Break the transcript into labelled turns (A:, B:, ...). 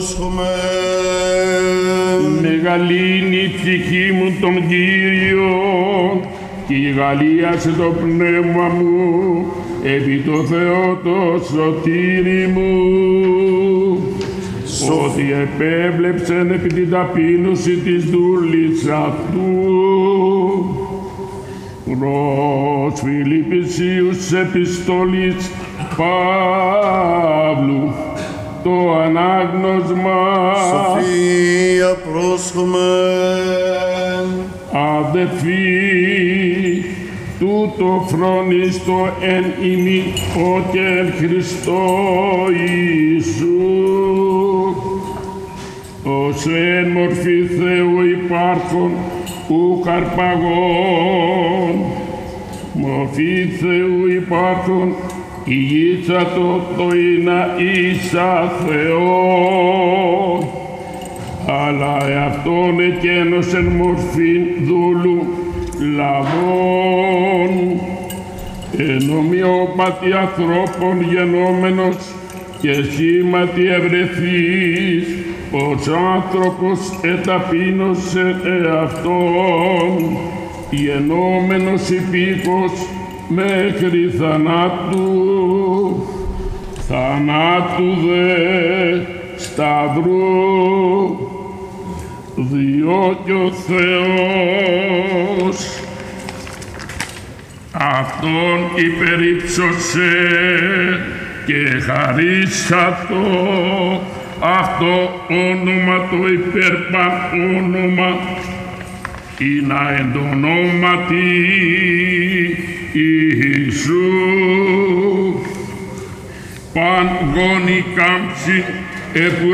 A: πρόσχομαι.
B: Μεγαλύνει η ψυχή μου τον Κύριο και γαλίασε το πνεύμα μου επί το Θεό το σωτήρι μου. Ότι επέβλεψεν επί την ταπείνωση της δούλης αυτού. Προς Φιλιππισίους επιστολής Παύλου το ανάγνωσμα.
A: Σοφία πρόσχομαι.
B: Αδελφοί, τούτο φρονίστο εν ημί ότι εν Χριστώ Ιησού. Ως εν μορφή Θεού υπάρχον ουκ αρπαγών, μορφή Θεού υπάρχον ηγήσατο το εινά ίσα Θεόν, αλλά εαυτόν εκένωσεν μορφήν δούλου λαβών, εν ομοιόπατη ανθρώπων γενόμενος και σήματη ευρεθείς, ως άνθρωπος εταπείνωσε εαυτόν, γενόμενος υπήκος μέχρι θανάτου, θανάτου δε σταυρού, διότι ο Θεός αυτόν υπερύψωσε και χαρίσατο αυτό όνομα το υπέρπαν όνομα, ή να εν το ονόματι Ιησού παν γόνοι κάμψη